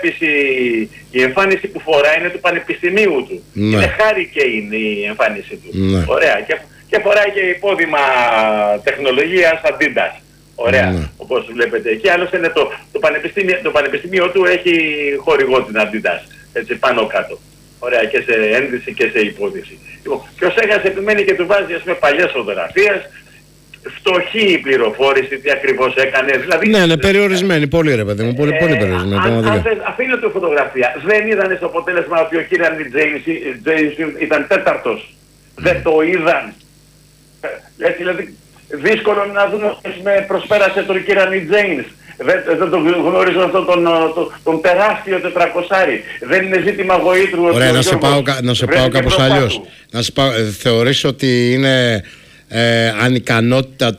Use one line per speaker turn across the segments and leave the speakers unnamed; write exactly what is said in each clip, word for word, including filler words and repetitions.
βλέπεις η, η εμφάνιση που φοράει είναι του πανεπιστημίου του.
Ναι.
Είναι Hurricane η εμφάνιση του.
Ναι.
Ωραία. Και, και φοράει και υπόδημα τεχνολογίας Adidas. Ωραία,
ναι.
όπως βλέπετε εκεί. Άλλωστε είναι το, το, πανεπιστήμιο, το πανεπιστήμιο του έχει χορηγό την Adidas, έτσι πάνω κάτω. Ωραία, και σε ένδυση και σε υπόδειξη. Λοιπόν, και ο Σέγας επιμένει και του βάζει, ας πούμε, παλιές φωτογραφίες, φτωχή η πληροφόρηση, τι ακριβώς έκανε. Δηλαδή,
ναι, ναι, περιορισμένη, πολύ ρε παιδί μου, πολύ, πολύ περιορισμένη.
Αν, αν αφήνω τη φωτογραφία, δεν είδανε στο αποτέλεσμα ότι ο κύριος Τζέιμς ήταν τέταρτος. Mm. Δεν το είδαν. Έτσι, δηλαδή, δύσκολο να δουν ότι με προσπέρασε τον Κίρανι Τζέιμς. Δεν, δεν τον γνωρίζω αυτόν τον, τον, τον τεράστιο τετρακοσάρι. Δεν είναι ζήτημα γοήτρου.
Ωραία, να σε πάω, να σε πάω κάπως αλλιώς. Να σε πάω, ε, θεωρείς ότι είναι ε, ανικανότητα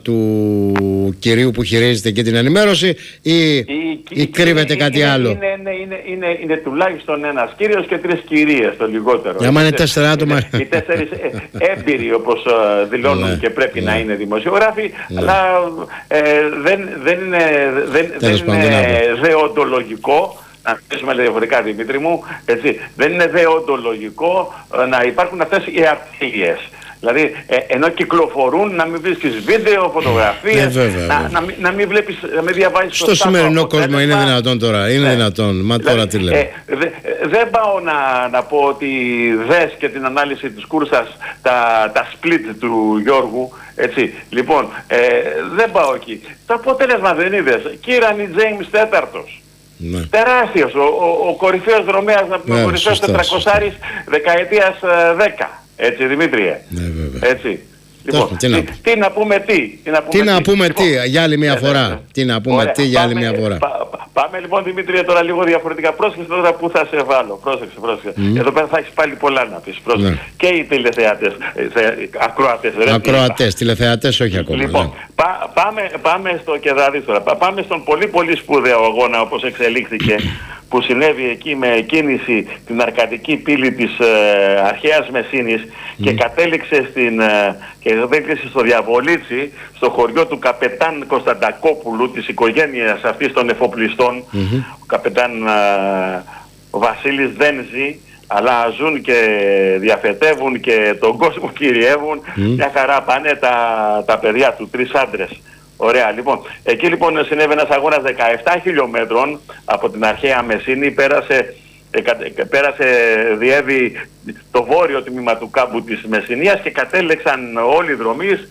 του κυρίου που χειρίζεται και την ενημέρωση ή, η, ή η, κρύβεται είναι, κάτι
είναι,
άλλο?
Είναι, είναι, είναι, είναι, είναι τουλάχιστον ένας κύριος και τρεις κυρίες το λιγότερο.
Για μάνα είναι τέσσερα άτομα.
Οι τέσσερις έμπειροι όπως uh, δηλώνουν ναι, και πρέπει ναι. να είναι δημοσιογράφοι, ναι. αλλά ε, δεν, δεν είναι, δεν, δεν είναι δεοντολογικό. Να πέσουμε διαφορετικά, Δημήτρη μου, έτσι, δεν είναι δεοντολογικό να υπάρχουν αυτές οι απειλίες. Δηλαδή, ε, ενώ κυκλοφορούν, να μην βρίσκεις βίντεο, φωτογραφίες,
ε, βέβαια,
να,
βέβαια.
να, μην, να μην βλέπεις, να μην διαβάζεις
στο σημερινό κόσμο είναι δυνατόν τώρα, είναι ε, δυνατόν, μα τώρα δηλαδή, τι λέμε. Ε,
δε, δεν πάω να, να πω ότι δες και την ανάλυση της κούρσας τα, τα split του Γιώργου, έτσι. Λοιπόν, ε, δεν πάω εκεί. Το αποτέλεσμα δεν είδες. Κίρανι Τζέιμς τέταρτος. Ναι. Τεράστιος, ο, ο, ο κορυφαίος δρομέας, ναι, ο κορυφαίος τετρακοσάρις δεκαετίας δέκα. Έτσι, Δημήτριε.
Ναι, βέβαια.
Έτσι. Λοιπόν, τι,
τι,
τι να πούμε τι. Τι να πούμε
τι,
τι,
να πούμε τι,
λοιπόν,
για άλλη μια
ναι,
φορά.
ναι, ναι.
Τι να πούμε
Ωραία,
τι, για
πάμε,
άλλη μια φορά.
Πά, πά, πάμε λοιπόν, Δημήτρια, τώρα λίγο διαφορετικά. Πρόσεξε τώρα που θα σε βάλω. Πρόσεξε, πρόσεξε. Mm. Εδώ πέρα θα έχεις πάλι πολλά να πεις. Πρόσεξε. Ναι. Και οι τηλεθεατές, ακροατές.
Ακροατές, τηλεθεατές όχι ακόμα.
Λοιπόν,
ναι.
πά, πάμε, πάμε στο Κεδάδης τώρα. Πάμε στον πολύ πολύ σπουδαίο αγώνα όπως εξελίχθηκε που συνέβη εκεί με κίνηση την αρκαδική πύλη της ε, αρχαίας Μεσίνης mm. και κατέληξε στην, ε, και κατέληξε στο Διαβολίτσι, στο χωριό του καπετάν Κωνσταντακόπουλου, της οικογένειας αυτής των εφοπλιστών. Mm-hmm. Ο καπετάν ε, ο Βασίλης Δένζη, αλλά ζουν και διαφετεύουν και τον κόσμο κυριεύουν. Mm. Μια χαρά πάνε τα, τα παιδιά του, τρεις άντρες. Ωραία, λοιπόν. Εκεί λοιπόν συνέβη ένας αγώνας δεκαεπτά χιλιόμετρων από την αρχαία Μεσίνη, πέρασε, ε, πέρασε διέβη το βόρειο τμήμα του κάμπου της Μεσσηνίας και κατέληξαν όλοι οι δρομείς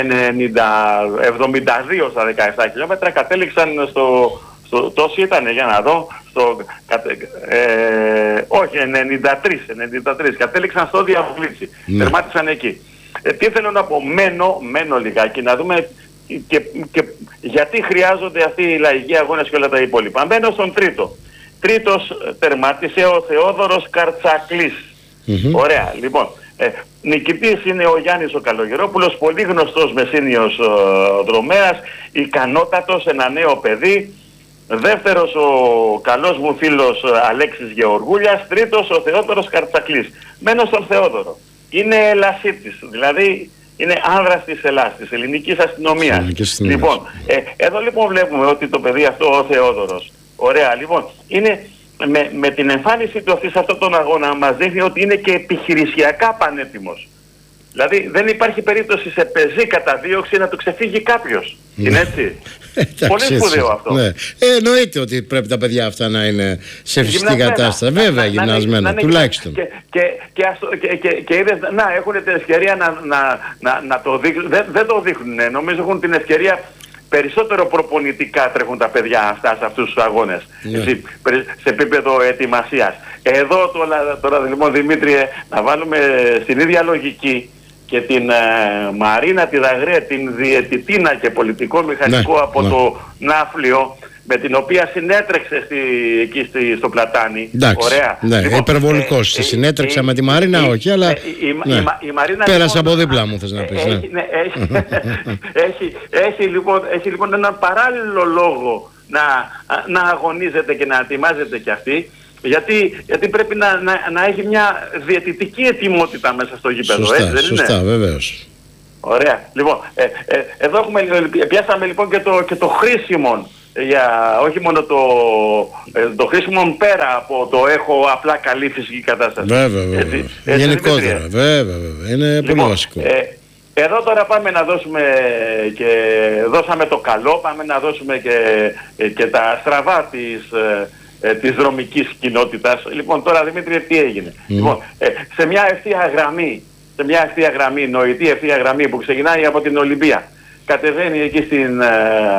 εβδομήντα δύο στα δεκαεπτά χιλιόμετρα, κατέληξαν στο, στο τόσο ήταν για να δω, στο, ε, όχι ενενήντα τρία, ενενήντα τρία, κατέληξαν στο Διαβολίτσι, mm. τερμάτισαν εκεί. Ε, τι θέλω να πω, μένω, μένω λιγάκι, να δούμε Και, και γιατί χρειάζονται αυτοί οι λαϊκοί αγώνες και όλα τα υπόλοιπα. Μπαίνω στον τρίτο. Τρίτος τερμάτισε ο Θεόδωρος Καρτσακλής. Mm-hmm. Ωραία, λοιπόν. Ε, νικητής είναι ο Γιάννης ο Καλογερόπουλος, πολύ γνωστός Μεσσήνιος ε, δρομέας, ικανότατος, ένα νέο παιδί. Δεύτερος ο καλός μου φίλος Αλέξης Γεωργούλιας. Τρίτος ο Θεόδωρος Καρτσακλής. Μένω στον Θεόδωρο. Είναι Ελασίτης, δηλαδή είναι άνδρας της Ελλάδας, της ελληνικής αστυνομίας. Λοιπόν, ε, εδώ λοιπόν βλέπουμε ότι το παιδί αυτό, ο Θεόδωρος, ωραία, λοιπόν, είναι με, με την εμφάνιση του αυτή σε αυτόν τον αγώνα μας δείχνει ότι είναι και επιχειρησιακά πανέτοιμος. Δηλαδή δεν υπάρχει περίπτωση σε πεζή καταδίωξη να του ξεφύγει κάποιος.
Ναι.
Είναι έτσι. Πολύ σπουδαίο αυτό.
Ναι. Ε, εννοείται ότι πρέπει τα παιδιά αυτά να είναι σε φυσική κατάσταση. Βέβαια, γυμνασμένα, τουλάχιστον. Και,
και, και, και, και, και είδες, να έχουν την ευκαιρία να, να, να, να το δείχνουν. Δεν, δεν το δείχνουν. Νομίζω έχουν την ευκαιρία περισσότερο προπονητικά τρέχουν τα παιδιά αυτά σε αυτούς τους αγώνες. Yeah. Έτσι, σε επίπεδο ετοιμασίας. Εδώ τώρα, τώρα λοιπόν, Δημήτριε, να βάλουμε στην ίδια λογική και την ε, Μαρίνα τη Δαγρέ, την διαιτητήνα και πολιτικό μηχανικό, ναι, από ναι. το Ναύπλιο, με την οποία συνέτρεξε στη, εκεί στη, στο Πλατάνι.
Εντάξει,
ωραία.
Ναι,
λοιπόν,
υπερβολικός. Ε, ε, συνέτρεξα ε, με τη Μαρίνα, ε, όχι, αλλά... Ε, η, ναι. η, η Μαρίνα, πέρασε
λοιπόν,
από δίπλα μου, θες να πεις.
Έχει, ναι, έχει, έχει, έχει, λοιπόν, έχει λοιπόν έναν παράλληλο λόγο να, να αγωνίζεται και να ετοιμάζεται κι αυτή. Γιατί, γιατί πρέπει να, να, να έχει μια διαιτητική ετοιμότητα μέσα στο γήπεδο.
Σωστά,
έτσι, δεν
σωστά,
είναι?
βεβαίως.
Ωραία. Λοιπόν, ε, ε, εδώ έχουμε, πιάσαμε λοιπόν και το, και το χρήσιμο για όχι μόνο το, το χρήσιμο πέρα από το έχω απλά καλή φυσική κατάσταση.
Βέβαια, βέβαια. Έτσι, έτσι, γενικότερα, βέβαια, βέβαια. Είναι λοιπόν, πολύ βασικό. Ε,
εδώ τώρα πάμε να δώσουμε και δώσαμε το καλό, πάμε να δώσουμε και, και τα στραβά της, ε, της δρομικής κοινότητας. Λοιπόν, τώρα Δημήτρη, τι έγινε. Mm. Λοιπόν, ε, σε μια ευθεία γραμμή, σε μια ευθεία γραμμή, νοητή ευθεία γραμμή που ξεκινάει από την Ολυμπία, κατεβαίνει εκεί στην ε,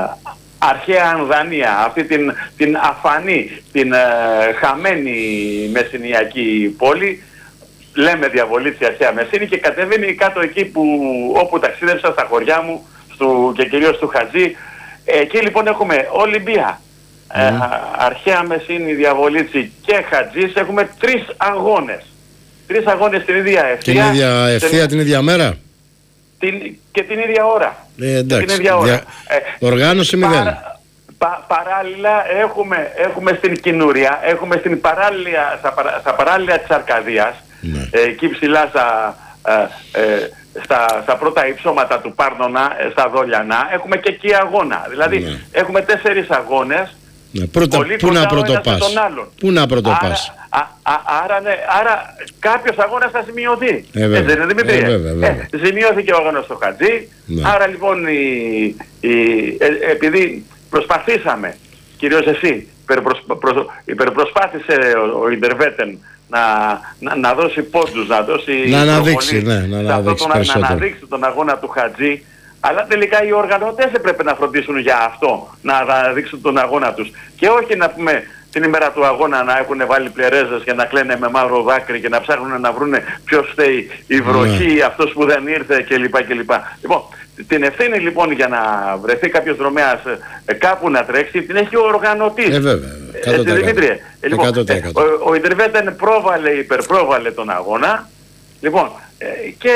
αρχαία Ανδανία, αυτή την, την αφανή, την ε, χαμένη μεσσηνιακή πόλη, λέμε Διαβολίτσι, αρχαία Μεσσήνη, και κατεβαίνει κάτω εκεί που, όπου ταξίδευσα στα χωριά μου στο, και κυρίως του Χατζή. Εκεί λοιπόν έχουμε Ολυμπία, mm. ε, αρχαία Μεσσήνη, Διαβολίτσι και Χατζής. Έχουμε τρεις αγώνες. Τρεις αγώνες την ίδια ευθεία.
Την ίδια ευθεία, την, την ίδια μέρα.
Την, και την ίδια ώρα.
Ε, εντάξει.
Την ίδια ώρα.
Δια... Ε, Οργάνωση μηδέν.
Παρα, πα, παράλληλα έχουμε, έχουμε στην Κινούρια, έχουμε στην παράλληλα, στα, παρα, στα παράλληλα της Αρκαδίας, ναι. ε, εκεί ψηλά στα, ε, ε, στα, στα πρώτα υψώματα του Πάρνονα, ε, στα Δόλιανα, έχουμε και εκεί αγώνα. Δηλαδή ναι. έχουμε τέσσερις αγώνες.
Ναι, πρώτα, πού να πρωτοπάς. Πού να πρωτοπάς.
Άρα, α, α, άρα, ναι, άρα κάποιος αγώνας θα σημειωθεί.
Ε, βέβαια.
Έτσι, δεν είναι, Δημήτρη.
Ε, βέβαια, βέβαια.
Ε, σημειώθηκε ο αγώνας στο Χατζή. Ναι. Άρα λοιπόν η, η, ε, επειδή προσπαθήσαμε, κυρίως εσύ, υπερπροσπάθησε ο, ο Ιντερβέτεν να, να, να δώσει πόντους, να δώσει
να αναδείξει, ναι, να αναδείξει,
τον, να αναδείξει τον αγώνα του Χατζή. Αλλά τελικά οι οργανωτές έπρεπε να φροντίσουν για αυτό, να αναδείξουν τον αγώνα τους. Και όχι να πούμε την ημέρα του αγώνα να έχουν βάλει πλερέζες και να κλαίνε με μαύρο δάκρυ και να ψάχνουν να βρούνε ποιος φταίει, η βροχή, yeah. αυτός που δεν ήρθε κλπ. κλπ. Λοιπόν, την ευθύνη λοιπόν για να βρεθεί κάποιος δρομέας ε, κάπου να τρέξει, την έχει ο οργανωτής.
Ε, βέβαια.
Έτσι, Δημήτρη. Ε, λοιπόν, ε, ο, ο Ιντερβέτεν πρόβαλε, υπερπρόβαλε τον αγώνα. Λοιπόν, ε, και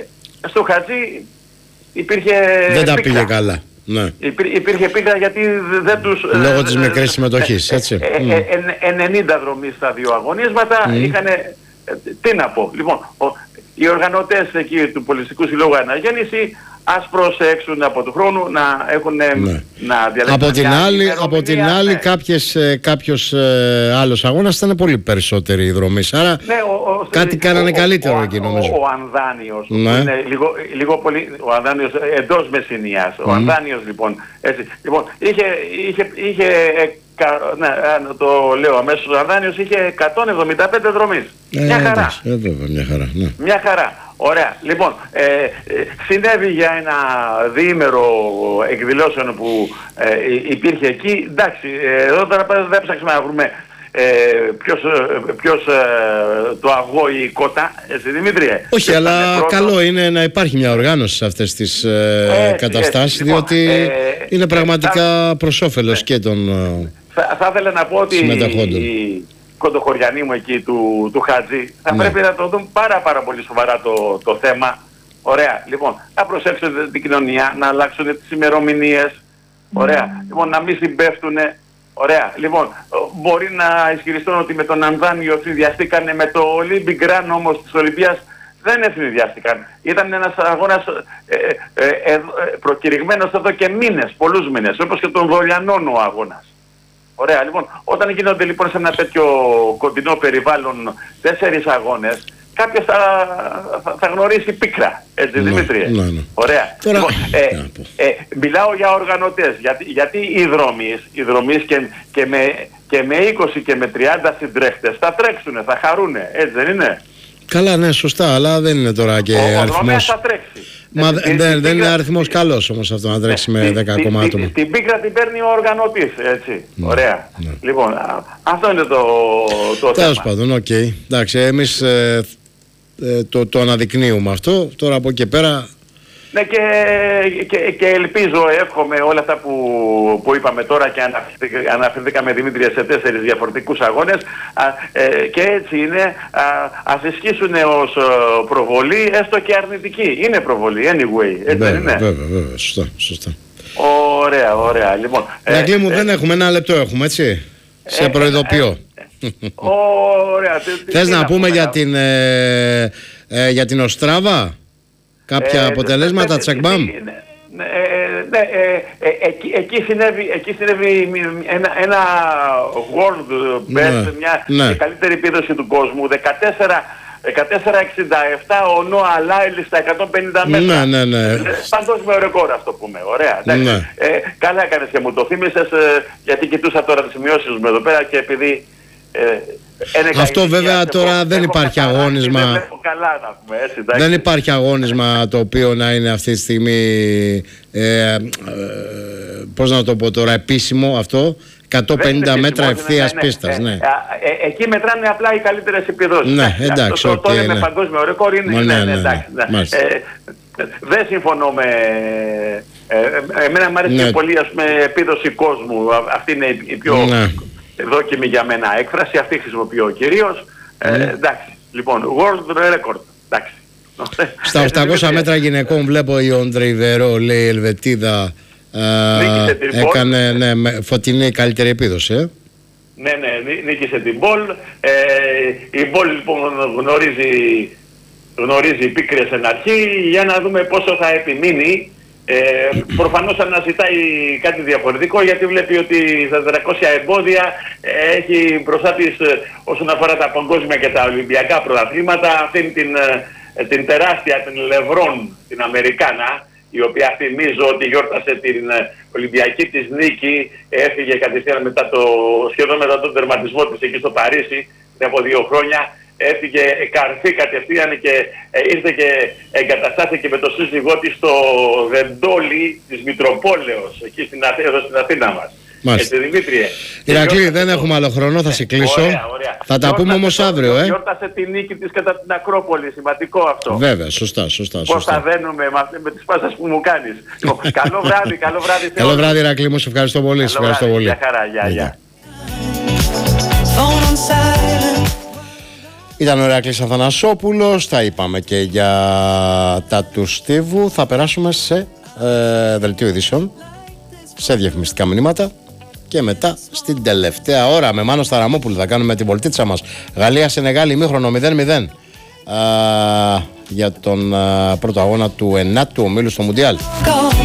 ε, στο Χατζή υπήρχε
δεν τα πήγε καλά. Ναι.
Υπή, υπήρχε πίκρα γιατί δεν τους...
Λόγω της μικρής συμμετοχής, έτσι.
Ε, ε, ε, ενενήντα δρομείς στα δύο αγωνίσματα mm. είχαν... Ε, τι να πω. Λοιπόν, ο, οι οργανωτές εκεί του Πολιτιστικού Συλλόγου Αναγέννηση ας προσέξουν από του χρόνου να έχουν ναι. να διαλέξουν.
Από την άλλη, από την άλλη ναι. κάποιες, ε, κάποιος ε, άλλος αγώνας ήταν πολύ περισσότεροι οι δρομείς. Άρα
ναι, ο, ο,
κάτι ο, κάνανε ο, καλύτερο ο, εκεί νομίζω.
Ο, ο Ανδάνιος, ναι. είναι λίγο, λίγο πολύ, ο Ανδάνιος εντός Μεσσηνίας. Mm. Ο Ανδάνιος λοιπόν, έτσι, λοιπόν είχε, είχε, είχε ναι, το λέω αμέσως, ο Ανδάνιος είχε εκατόν εβδομήντα πέντε δρομείς. Ε, μια χαρά.
Ε, βέβαια, μια χαρά. Ναι.
Μια χαρά. Ωραία. Λοιπόν, ε, ε, συνέβη για ένα διήμερο εκδηλώσεων που ε, υπήρχε εκεί. Εντάξει, ε, εδώ τώρα δεν ψάξουμε να βρούμε ε, ποιος, ποιος ε, το αγώ ή η κότα, έτσι Δημήτριε.
Όχι, αλλά καλό είναι να υπάρχει μια οργάνωση σε αυτές τις ε, ε, καταστάσεις, ε, λοιπόν, διότι ε, είναι πραγματικά ε, προς όφελος ε, και των ε,
θα, θα ήθελα να πω ότι η κοντοχωριανοί μου εκεί του, του Χατζή θα ναι. πρέπει να το δουν πάρα πάρα πολύ σοβαρά το, το θέμα. Ωραία, λοιπόν, να προσέξουν την κοινωνία, να αλλάξουν τις ημερομηνίες. Ωραία, λοιπόν, να μην συμπέφτουνε. Ωραία, λοιπόν, μπορεί να ισχυριστούν ότι με τον Ανδάνιο συνδυαστήκανε, με το Olympic Grand όμως της Ολυμπίας δεν συνδυαστήκαν. Ήταν ένας αγώνας ε, ε, ε, ε, προκηρυγμένος εδώ και μήνες, πολλούς μήνες, όπως και τον Δολιανών ο αγώνας. Ωραία, λοιπόν, όταν γίνονται λοιπόν σε ένα τέτοιο κοντινό περιβάλλον τέσσερις αγώνες, κάποιος θα, θα, θα γνωρίσει πίκρα, έτσι ναι, Δημήτριε. Ναι, ναι. Ωραία.
Τώρα,
λοιπόν, ε, ε, μιλάω για οργανωτές, γιατί, γιατί οι δρομείς, οι δρομείς και, και, με, και με είκοσι και με τριάντα συντρέχτες θα τρέξουνε, θα χαρούνε, έτσι δεν είναι.
Καλά, ναι, σωστά, αλλά δεν είναι τώρα και
ο,
αριθμός...
θα τρέξει.
Μα δεν, δεν, δεν πίκρα... είναι αριθμός καλός όμως αυτό να τρέξει με δέκα ακόμα άτομα.
Την πίκρα την παίρνει ο οργανωτής, έτσι. Ναι, ωραία. Ναι. Λοιπόν, α, αυτό είναι το, το θέμα.
Τέλος πάντων, οκ. Okay. Εντάξει, εμείς ε, ε, το, το αναδεικνύουμε αυτό. Τώρα από εκεί πέρα...
Ναι, και, και, και ελπίζω, εύχομαι όλα αυτά που, που είπαμε τώρα και αναφερθήκαμε Δημήτρη σε τέσσερις διαφορετικούς αγώνες α, ε, και έτσι είναι, α, ας ισχύσουν ως προβολή, έστω και αρνητική. Είναι προβολή, anyway, έτσι
βέβαια,
δεν είναι.
Βέβαια, βέβαια, σωστά, σωστά.
Ωραία, ωραία. Λοιπόν,
Νακλή ε, μου, ε, δεν έχουμε, ένα λεπτό έχουμε, έτσι. Σε ε, προειδοποιώ.
Ε, ε, ωραία.
Θες να πούμε για την, ε, ε, για την Οστράβα? Κάποια ε, αποτελέσματα, τσακμπάμ.
ναι, ε, ε, εκεί, εκεί συνέβη, εκεί συνέβη ένα, ένα world best,
ναι,
μια
ναι.
καλύτερη επίδοση του κόσμου. δεκατέσσερα εξήντα επτά ο Νόα Λάιλι στα εκατόν πενήντα μέτρα.
Ναι, ναι, ναι.
Παγκόσμιο ρεκόρ, αυτό πούμε. Ωραία.
Ναι.
Ε, καλά έκανες και μου το θύμισες, ε, γιατί κοιτούσα τώρα τις σημειώσεις μου εδώ πέρα και επειδή... Ε,
αυτό βέβαια τώρα έχω, δεν έχω υπάρχει αγώνισμα.
Δεν, καλά, να πούμε, έτσι,
δεν υπάρχει αγώνισμα το οποίο να είναι αυτή τη στιγμή ε, ε, πώς να το πω τώρα, επίσημο αυτό. εκατόν πενήντα μέτρα ευθείας ναι, ναι, πίστας. Ναι.
Ε, ε, ε, εκεί μετράνε απλά οι καλύτερες επιδόσεις.
Ναι, εντάξει.
Αυτό, okay, το λέμε ναι. Παγκόσμιο ρεκόρ είναι.
Μα, ναι, ναι, ναι,
εντάξει.
ναι.
Ε, δεν συμφωνώ με... Ε, εμένα μου αρέσει ναι. πολύ, ας πούμε, επίδοση κόσμου. Αυτή είναι η πιο ναι. δόκιμη για μένα έκφραση. Αυτή χρησιμοποιώ κυρίως. Ε, ναι. Εντάξει. Λοιπόν, world record. Εντάξει.
Στα οκτακόσια μέτρα γυναικών βλέπω η Οντρεϊβερό, λέει η Ελβετίδα. Uh, έκανε ναι, με φωτεινή καλύτερη επίδοση. Ε?
Ναι, ναι, νίκησε την Μπολ. Ε, η Μπολ λοιπόν γνωρίζει, γνωρίζει πίκρες εν αρχή. Για να δούμε πόσο θα επιμείνει. Ε, προφανώς αναζητάει κάτι διαφορετικό, γιατί βλέπει ότι στα τετρακόσια εμπόδια ε, έχει μπροστά της όσον αφορά τα παγκόσμια και τα Ολυμπιακά πρωταθλήματα αυτήν την, την τεράστια, την Λεβρόν, την Αμερικάνα, η οποία θυμίζω ότι γιόρτασε την Ολυμπιακή της νίκη, έφυγε κατευθείαν μετά το, σχεδόν μετά τον τερματισμό της εκεί στο Παρίσι, πριν από δύο χρόνια, έφυγε καρφή κατευθείαν και ε, ήρθε και εγκαταστάθηκε με το σύζυγό της στο Βεντόλι της Μητροπόλεως, εκεί στην, εδώ στην Αθήνα μας.
Μάλιστα.
Δημήτριε.
Ηρακλή, δεν έχουμε άλλο χρόνο, θα σε κλείσω.
Ωραία, ωραία.
Θα τα πούμε όμως αύριο. Ε.
Γιόρτασε τη νίκη της κατά την Ακρόπολη, σημαντικό αυτό.
Βέβαια, σωστά, σωστά.
Πώς θα δένουμε με, με τις πάσες που μου κάνεις. Καλό βράδυ, καλό βράδυ.
Καλό βράδυ, Ηρακλή μου, σε ευχαριστώ πολύ. Σε ευχαριστώ πολύ.
Γεια χαρά, γεια, γεια.
Ήταν ο Ηρακλής Αθανασόπουλος, τα είπαμε και για τα του Στίβου. Θα περάσουμε σε ε, δελτίο ειδήσεων, σε διαφημιστικά μηνύματα και μετά στην τελευταία ώρα με Μάνο Σταραμόπουλο θα κάνουμε την πολιτίτσα μας. Γαλλία-Σενεγάλη ημίχρονο μηδέν μηδέν για τον α, πρώτο αγώνα του ενάτου ομίλου στο Μουντιάλ.